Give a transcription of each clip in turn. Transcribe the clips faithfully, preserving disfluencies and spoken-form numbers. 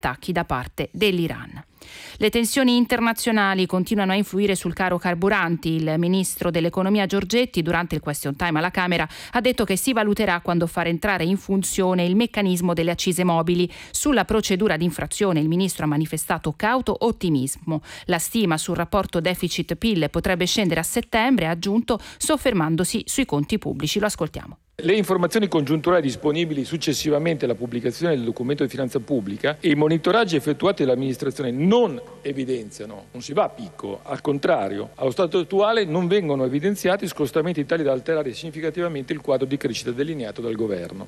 attacchi da parte dell'Iran. Le tensioni internazionali continuano a influire sul caro carburanti. Il ministro dell'economia Giorgetti, durante il question time alla Camera, ha detto che si valuterà quando far entrare in funzione il meccanismo delle accise mobili. Sulla procedura di infrazione il ministro ha manifestato cauto ottimismo. La stima sul rapporto deficit-P I L potrebbe scendere a settembre, ha aggiunto, soffermandosi sui conti pubblici. Lo ascoltiamo. Le informazioni congiunturali disponibili successivamente alla pubblicazione del documento di finanza pubblica e i monitoraggi effettuati dall'amministrazione non evidenziano, non si va a picco, al contrario, allo stato attuale non vengono evidenziati scostamenti tali da alterare significativamente il quadro di crescita delineato dal governo.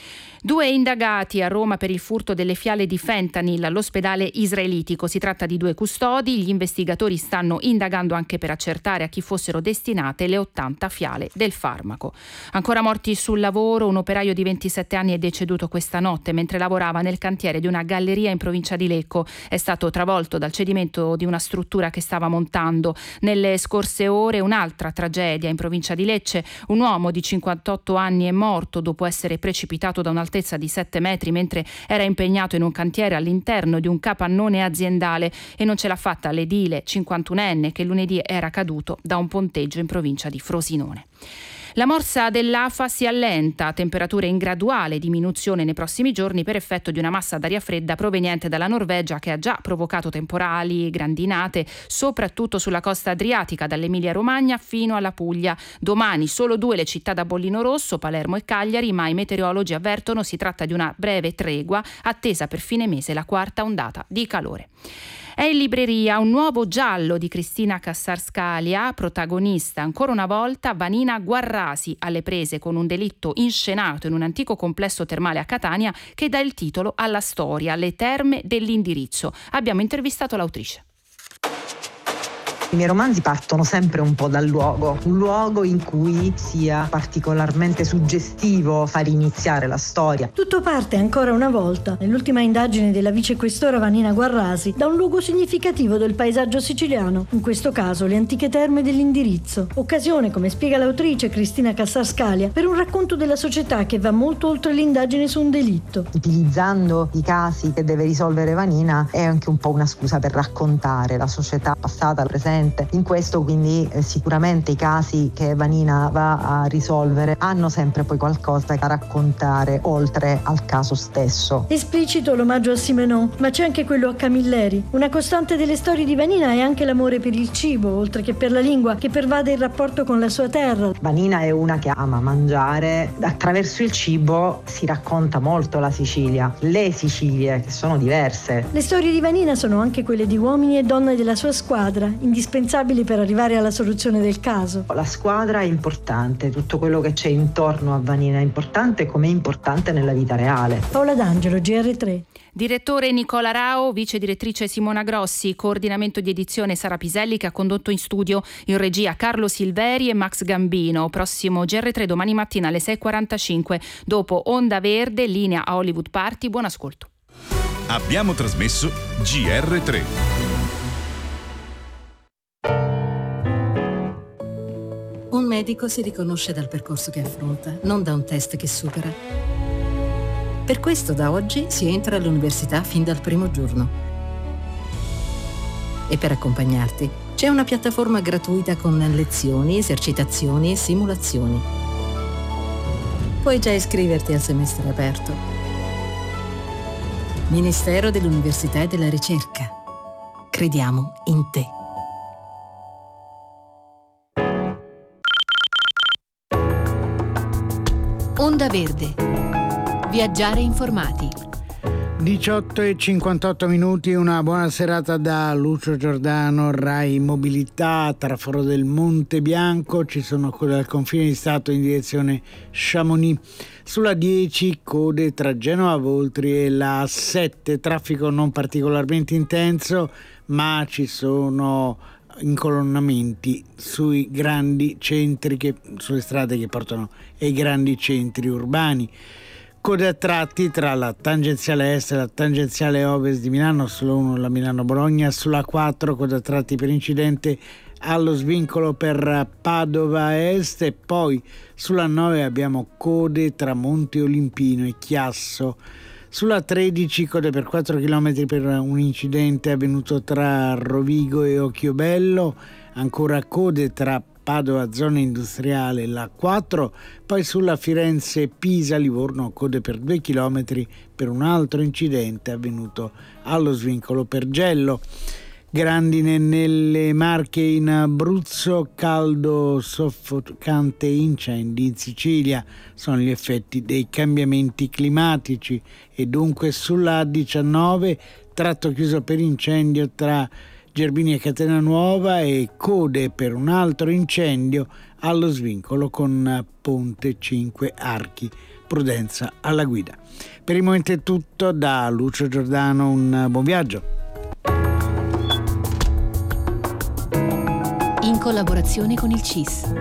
Due indagati a Roma per il furto delle fiale di fentanyl all'ospedale israelitico. Si tratta di due custodi. Gli investigatori stanno indagando anche per accertare a chi fossero destinate le ottanta fiale del farmaco. Ancora morti sul lavoro. Un operaio di ventisette anni è deceduto questa notte mentre lavorava nel cantiere di una galleria in provincia di Lecco. È stato travolto dal cedimento di una struttura che stava montando. Nelle scorse ore un'altra tragedia in provincia di Lecce. Un uomo di cinquantotto anni è morto dopo essere precipitato da un'altezza di sette metri mentre era impegnato in un cantiere all'interno di un capannone aziendale e non ce l'ha fatta l'edile cinquantunenne che lunedì era caduto da un ponteggio in provincia di Frosinone. La morsa dell'A F A si allenta, temperature in graduale diminuzione nei prossimi giorni per effetto di una massa d'aria fredda proveniente dalla Norvegia che ha già provocato temporali, grandinate, soprattutto sulla costa adriatica, dall'Emilia Romagna fino alla Puglia. Domani solo due le città da bollino rosso, Palermo e Cagliari, ma i meteorologi avvertono si tratta di una breve tregua, attesa per fine mese la quarta ondata di calore. È in libreria un nuovo giallo di Cristina Cassarscalia, protagonista ancora una volta Vanina Guarrasi, alle prese con un delitto inscenato in un antico complesso termale a Catania che dà il titolo alla storia, Le terme dell'indirizzo. Abbiamo intervistato l'autrice. I miei romanzi partono sempre un po' dal luogo, un luogo in cui sia particolarmente suggestivo far iniziare la storia. Tutto parte ancora una volta, nell'ultima indagine della vicequestora Vanina Guarrasi, da un luogo significativo del paesaggio siciliano, in questo caso le antiche terme dell'indirizzo. Occasione, come spiega l'autrice Cristina Cassarscalia, per un racconto della società che va molto oltre l'indagine su un delitto. Utilizzando i casi che deve risolvere Vanina è anche un po' una scusa per raccontare la società passata, presente. In questo quindi eh, sicuramente i casi che Vanina va a risolvere hanno sempre poi qualcosa da raccontare oltre al caso stesso. Esplicito l'omaggio a Simenon, ma c'è anche quello a Camilleri. Una costante delle storie di Vanina è anche l'amore per il cibo, oltre che per la lingua, che pervade il rapporto con la sua terra. Vanina è una che ama mangiare. Attraverso il cibo si racconta molto la Sicilia, le Sicilie, che sono diverse. Le storie di Vanina sono anche quelle di uomini e donne della sua squadra, indispensabili per arrivare alla soluzione del caso. La squadra è importante, tutto quello che c'è intorno a Vanina è importante, come è importante nella vita reale. Paola D'Angelo, G R tre. Direttore Nicola Rao, vice direttrice Simona Grossi, coordinamento di edizione Sara Piselli che ha condotto in studio, in regia Carlo Silveri e Max Gambino. Prossimo G R tre domani mattina alle sei e quarantacinque, dopo Onda Verde, linea a Hollywood Party. Buon ascolto. Abbiamo trasmesso G R tre. Un medico si riconosce dal percorso che affronta, non da un test che supera. Per questo da oggi si entra all'università fin dal primo giorno. E per accompagnarti c'è una piattaforma gratuita con lezioni, esercitazioni e simulazioni. Puoi già iscriverti al semestre aperto. Ministero dell'Università e della Ricerca. Crediamo in te. Onda Verde. Viaggiare informati. diciotto e cinquantotto minuti, una buona serata da Lucio Giordano, Rai Mobilità. Traforo del Monte Bianco, ci sono code al confine di Stato in direzione Chamonix. Sulla dieci code tra Genova Voltri e la A sette, traffico non particolarmente intenso, ma ci sono incolonnamenti sui grandi centri, che, sulle strade che portano ai grandi centri urbani. Code a tratti tra la tangenziale est e la tangenziale ovest di Milano, solo uno la Milano-Bologna. Sulla quattro code a tratti per incidente allo svincolo per Padova Est, e poi sulla nove abbiamo code tra Monte Olimpino e Chiasso. Sulla tredici code per quattro chilometri per un incidente avvenuto tra Rovigo e Occhiobello, ancora code tra Padova zona industriale e la quattro, poi sulla Firenze-Pisa-Livorno code per due chilometri per un altro incidente avvenuto allo svincolo Pergello. Grandine nelle Marche in Abruzzo, caldo soffocante, incendi in Sicilia, sono gli effetti dei cambiamenti climatici. E dunque sulla A diciannove tratto chiuso per incendio tra Gerbini e Catena Nuova e code per un altro incendio allo svincolo con Ponte Cinque Archi. Prudenza alla guida. Per il momento è tutto, da Lucio Giordano un buon viaggio. In collaborazione con il C I S.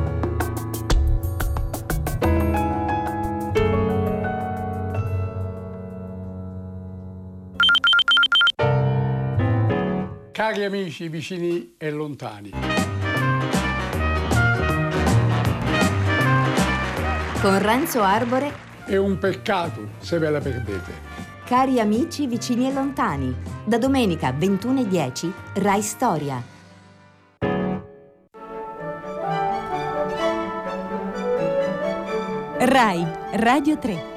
Cari amici vicini e lontani. Con Renzo Arbore. È un peccato se ve la perdete. Cari amici vicini e lontani. Da domenica ventuno e dieci, Rai Storia. Rai Radio tre.